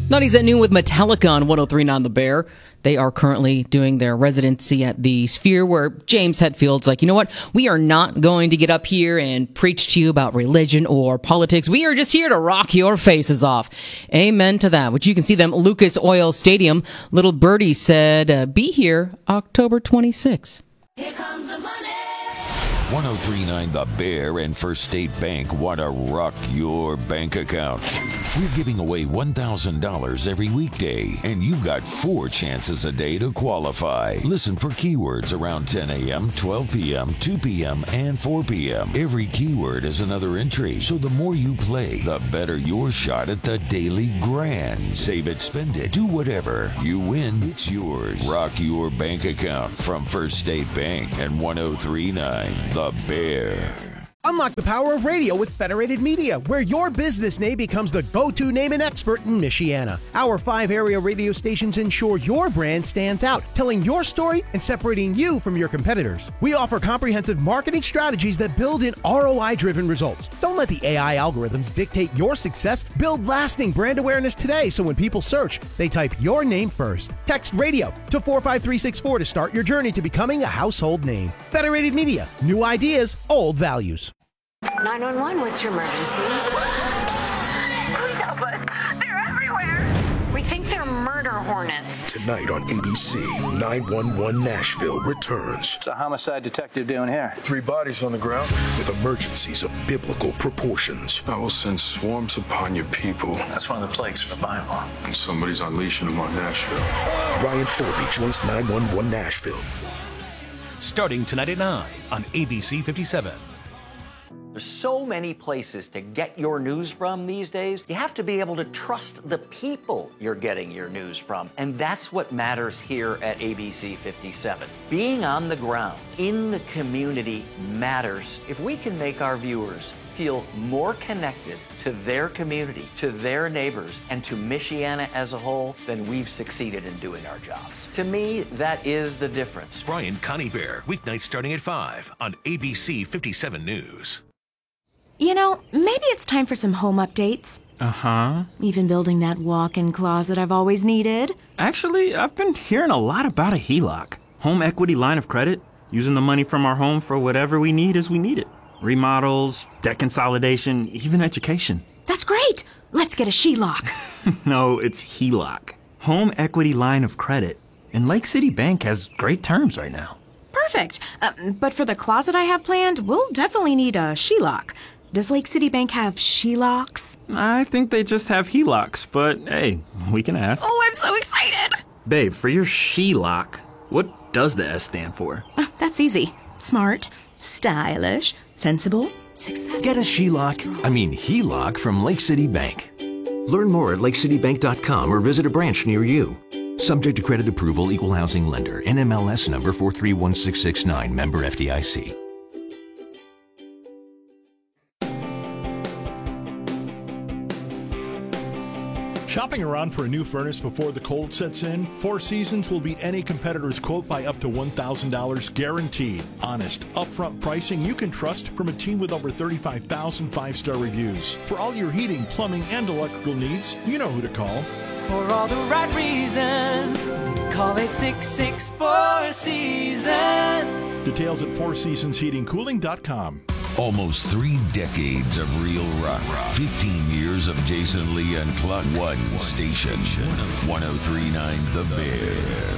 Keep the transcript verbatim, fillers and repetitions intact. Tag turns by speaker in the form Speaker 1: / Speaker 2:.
Speaker 1: nineties at noon with Metallica on one oh three point nine The Bear. They are currently doing their residency at the Sphere, where James Hetfield's like, you know what? We are not going to get up here and preach to you about religion or politics. We are just here to rock your faces off. Amen to that. Which you can see them, Lucas Oil Stadium. Little Birdie said, uh, be here October twenty-sixth.
Speaker 2: Here comes the money.
Speaker 3: one oh three point nine The Bear and First State Bank want to rock your bank account. We're giving away one thousand dollars every weekday, and you've got four chances a day to qualify. Listen for keywords around ten a.m., twelve p.m., two p.m., and four p.m. Every keyword is another entry, so the more you play, the better your shot at the daily grand. Save it, spend it, do whatever. You win, it's yours. Rock your bank account from First State Bank and one oh three point nine The Bear.
Speaker 4: Unlock the power of radio with Federated Media, where your business name becomes the go-to name and expert in Michiana. Our five area radio stations ensure your brand stands out, telling your story and separating you from your competitors. We offer comprehensive marketing strategies that build in R O I-driven results. Don't let the A I algorithms dictate your success. Build lasting brand awareness today, so when people search, they type your name first. Text radio to four five three six four to start your journey to becoming a household name. Federated Media, new ideas, old values.
Speaker 5: nine one one, what's your emergency?
Speaker 6: Please help us. They're everywhere.
Speaker 5: We think they're murder hornets.
Speaker 7: Tonight on A B C, nine one one Nashville returns.
Speaker 8: What's a homicide detective doing here?
Speaker 7: Three bodies on the ground with emergencies of biblical proportions.
Speaker 9: I will send swarms upon your people.
Speaker 8: That's one of the plagues from the Bible.
Speaker 9: And somebody's unleashing them on Nashville.
Speaker 7: Brian Forby joins nine one one Nashville.
Speaker 10: Starting tonight at nine on A B C fifty-seven.
Speaker 11: There's so many places to get your news from these days. You have to be able to trust the people you're getting your news from. And that's what matters here at A B C fifty-seven. Being on the ground, in the community, matters. If we can make our viewers feel more connected to their community, to their neighbors, and to Michiana as a whole, then we've succeeded in doing our jobs. To me, that is the difference.
Speaker 10: Brian Connie-Bear, weeknights starting at five on A B C fifty-seven News.
Speaker 12: You know, maybe it's time for some home updates.
Speaker 13: Uh-huh.
Speaker 12: Even building that walk-in closet I've always needed.
Speaker 13: Actually, I've been hearing a lot about a H E L O C. Home equity line of credit. Using the money from our home for whatever we need as we need it. Remodels, debt consolidation, even education.
Speaker 12: That's great! Let's get a H E L O C.
Speaker 13: No, it's H E L O C. Home equity line of credit. And Lake City Bank has great terms right now.
Speaker 12: Perfect. Uh, but for the closet I have planned, we'll definitely need a H E L O C. Does Lake City Bank have H E L O Cs?
Speaker 13: I think they just have H E L O Cs, but hey, we can ask.
Speaker 12: Oh, I'm so excited!
Speaker 13: Babe, for your H E L O C, what does the S stand for?
Speaker 12: Oh, that's easy. Smart, stylish, sensible, successful.
Speaker 14: Get a H E L O C, I mean H E L O C from Lake City Bank. Learn more at lake city bank dot com or visit a branch near you. Subject to credit approval, equal housing lender, N M L S number four three one six six nine, member F D I C.
Speaker 15: Shopping around for a new furnace before the cold sets in? Four Seasons will beat any competitor's quote by up to one thousand dollars guaranteed. Honest, upfront pricing you can trust from a team with over thirty-five thousand five-star reviews. For all your heating, plumbing, and electrical needs, you know who to call.
Speaker 16: For all the right reasons, call it six six four Seasons.
Speaker 15: Details at four seasons heating cooling dot com.
Speaker 3: Almost three decades of real rock. fifteen years of Jason Lee and Cluck. One station. one oh three point nine The Bear.